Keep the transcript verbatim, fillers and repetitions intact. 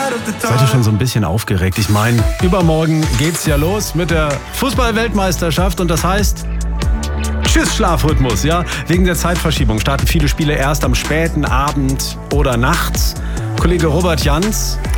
Seid ihr schon so ein bisschen aufgeregt? Ich meine, übermorgen geht's ja los mit der Fußball-Weltmeisterschaft und das heißt, tschüss Schlafrhythmus, ja? Wegen der Zeitverschiebung starten viele Spiele erst am späten Abend oder nachts. Kollege Robert Jans